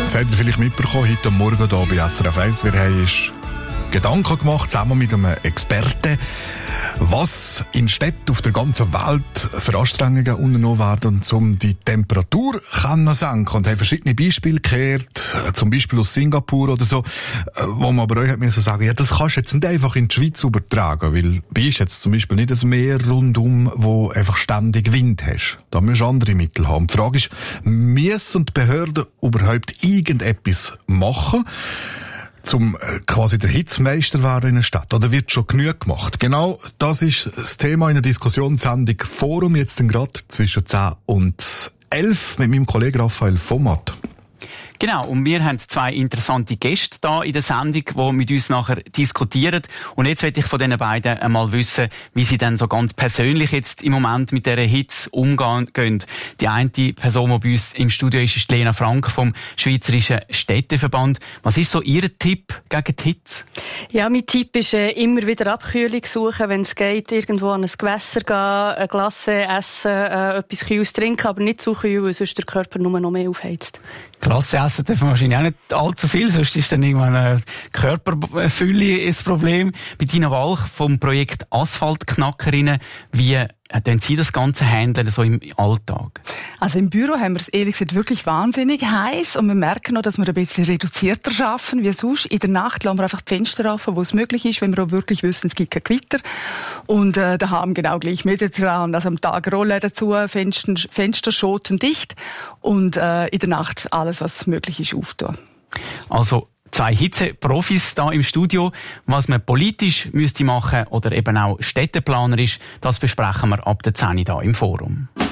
Das habt ihr vielleicht mitbekommen, heute Morgen hier bei SRF 1. Wir haben uns Gedanken gemacht, zusammen mit einem Experten, was in Städten auf der ganzen Welt für Anstrengungen unternommen werden, um die Temperatur zu senken. Und haben verschiedene Beispiele gehört, zum Beispiel aus Singapur oder so, wo man aber euch hat müssen sagen, ja, das kannst du jetzt nicht einfach in die Schweiz übertragen, weil bei uns jetzt zum Beispiel nicht ein Meer rundum, wo einfach ständig Wind hast. Da musst du andere Mittel haben. Die Frage ist, müssen die Behörden überhaupt irgendetwas machen, zum quasi der Hitzmeister werden in der Stadt? Oder wird schon genug gemacht? Genau das ist das Thema in der Diskussionssendung Forum, jetzt gerade zwischen 10 und 11 mit meinem Kollegen Raphael Vomat. Genau, und wir haben 2 interessante Gäste da in der Sendung, die mit uns nachher diskutieren. Und jetzt möchte ich von diesen beiden einmal wissen, wie sie denn so ganz persönlich jetzt im Moment mit dieser Hitze umgehen. Die eine Person, die bei uns im Studio ist Lena Frank vom Schweizerischen Städteverband. Was ist so Ihr Tipp gegen die Hitze? Ja, mein Tipp ist, immer wieder Abkühlung suchen, wenn es geht, irgendwo an ein Gewässer gehen, eine Glasse essen, etwas Kühles trinken, aber nicht zu kühl, weil sonst der Körper nur noch mehr aufheizt. Klasse essen darf man wahrscheinlich auch nicht allzu viel, sonst ist dann irgendwann eine Körperfülle das Problem. Bei Tina Walch vom Projekt Asphaltknackerinnen, wie tun Sie das Ganze handeln, so im Alltag? Also im Büro haben wir es ehrlich gesagt wirklich wahnsinnig heiß und wir merken auch, dass wir ein bisschen reduzierter arbeiten wie sonst. In der Nacht lassen wir einfach die Fenster offen, wo es möglich ist, wenn wir auch wirklich wissen, es gibt kein Gewitter. Und da haben genau gleich mediterran, also am Tag Rollen dazu, Fenster schoten dicht und in der Nacht alles, was möglich ist, auftun. Also 2 Hitze-Profis da im Studio. Was man politisch müsste machen oder eben auch städteplanerisch, das besprechen wir ab der 10 da im Forum.